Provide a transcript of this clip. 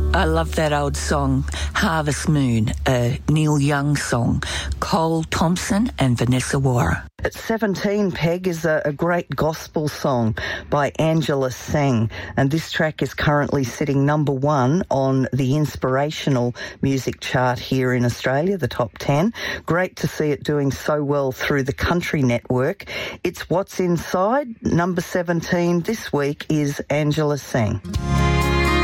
I love that old song, Harvest Moon, a Neil Young song. Cole Thompson and Vanessa Wara. At 17, Peg, is a great gospel song by Angela Seng, and this track is currently sitting number 1 on the inspirational music chart here in Australia, the top 10. Great to see it doing so well through the Country Network. It's What's Inside. Number 17 this week is Angela Seng.